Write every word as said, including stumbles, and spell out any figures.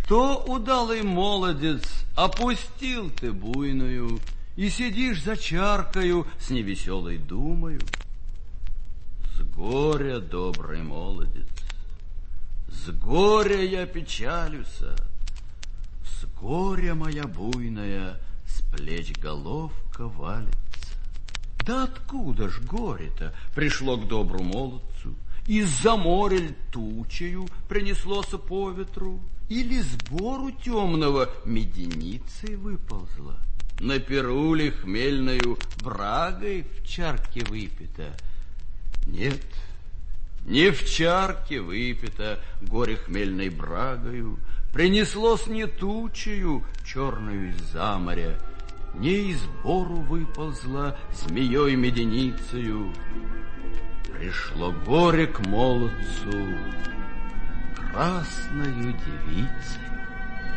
Что, удалый молодец, опустил ты буйную и сидишь за чаркою с невеселой думою? С горя, добрый молодец, с горя я печалюся, с горя моя буйная с плеч головка валится. Да откуда ж горе-то пришло к добру молодцу? Из-за моря ль тучею принеслося по ветру? Или с бору темного меденицей выползла? На перу ли хмельною брагой в чарке выпита? Нет, не в чарке выпита горе хмельной брагою, принеслось не тучею черную из-за моря, не из бору выползла змеей меденицею. Пришло горе к молодцу красною девицей.